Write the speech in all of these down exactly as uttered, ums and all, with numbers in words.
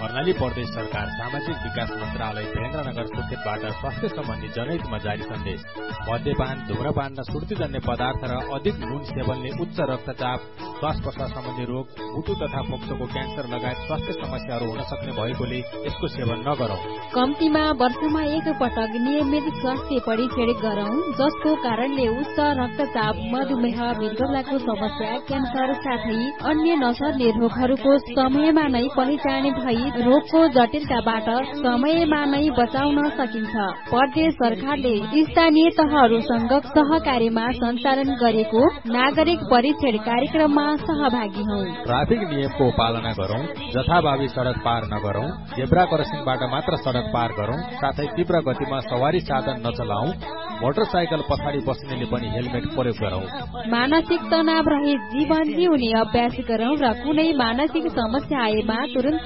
कर्णाली प्रदेश सरकार सामाजिक विकास मन्त्रालय वीरेन्द्रनगर सुर्खेतबाट स्वास्थ्य सम्बन्धी जनहितमा जारी सन्देश। मद्यपान, धूम्रपान र सुर्तीजन्य पदार्थ र अधिक नुन सेवनले उच्च रक्तचाप, श्वास प्रश्वास सम्बन्धी रोग, मुटु तथा फोक्सोको क्यान्सर लगायत स्वास्थ्य समस्याहरू हुन सक्ने भएकोले यसको सेवन नगरौं। कम्तीमा वर्षमा एक पटक नियमित स्वास्थ्य परीक्षण गरौं, जसको कारणले उच्च रक्तचाप, मधुमेह, मृगौलाको समस्या, क्यान्सर साथै अन्य नसर्ने रोगहरूको समयमा नै पहिचान भई रोगको जटिलताबाट समयमा नै बचाउन सकिन्छ। प्रदेश सरकारले स्थानीय तहहरूसँग सहकार्यमा सञ्चालन गरेको नागरिक परीक्षण कार्यक्रममा सहभागी हौ। ट्राफिक नियमको पालना गरौं, जथाभावी सड़क पार नगरौं, जेब्रा क्रसिङबाट मात्र सड़क पार गरौं, साथै तीव्र गतिमा सवारी साधन नचलाऊ, मोटरसाइकल पछाडि बस्नेले पनि हेलमेट प्रयोग गरौं। मानसिक तनाव रहित जीवन जिउने अभ्यास गरौं र कुनै मानसिक समस्या आएमा तुरन्त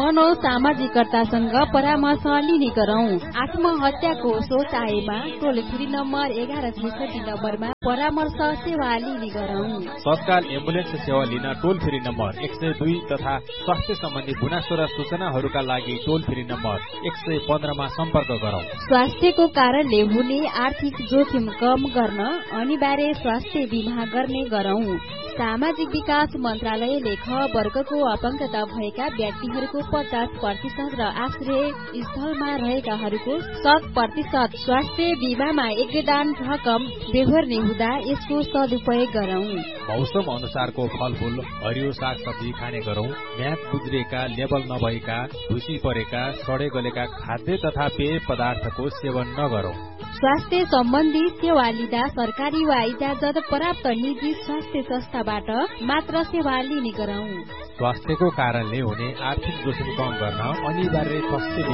मनोसामाजिकतासँग परामर्श लिने गरौं। आत्महत्याको सोच आएमा टोल फ्री नम्बर एघार छैसठी नम्बरमा परामर्श सेवा लिने गरौं। तत्काल एम्बुलेन्स सेवा लिन टोल फ्री नम्बर एक सय दुई तथा स्वास्थ्य सम्बन्धी गुनासो र सूचनाहरूका लागि टोल फ्री नम्बर एक सय पन्ध्रमा सम्पर्क गरौं। स्वास्थ्यको कारणले हुने आर्थिक जोखिम कम गर्न अनिवार्य स्वास्थ्य बीमा गर्ने गरौं। सामाजिक विकास मन्त्रालयले ख वर्गको अपङ्गता भएका व्यक्तिहरूको पचास प्रतिशत र आश्रय स्थलमा रहेकाहरूको शत प्रतिशत स्वास्थ्य बीमामा योगदान रकम बेहोर्ने हुँदा यसको सदुपयोग गरौं। मौसम अनुसारको फलफूल, हरियो साग सब्जी खाने गरौं। म्याद गुज्रिएका, लेबल नभएका, ढुसी परेका, सडे गलेका खाद्य तथा पेय पदार्थको सेवन नगरौं। स्वास्थ्य सम्बन्धी सेवा लिँदा सरकारी वा इजाजत प्राप्त निजी स्वास्थ्य संस्थाबाट मात्र सेवा लिने गरौं। स्वास्थ्यको कारणले हुने आर्थिक जोखिम कम गर्न अनिवार्य स्वास्थ्य